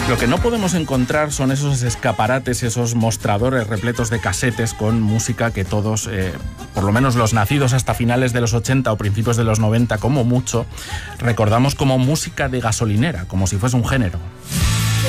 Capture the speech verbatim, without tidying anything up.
Lo que no podemos encontrar son esos escaparates, esos mostradores repletos de casetes con música que todos, eh, por lo menos los nacidos hasta finales de los ochenta o principios de los noventa como mucho, recordamos como música de gasolinera, como si fuese un género.